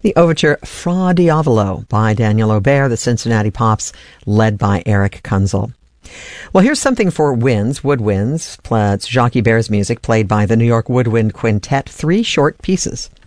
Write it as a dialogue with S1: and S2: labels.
S1: The overture Fra Diavolo by Daniel Aubert, the Cincinnati Pops, led by Eric Kunzel. Well, here's something for winds, woodwinds. It's Jacques Bert's music played by the New York Woodwind Quintet, 3 short pieces.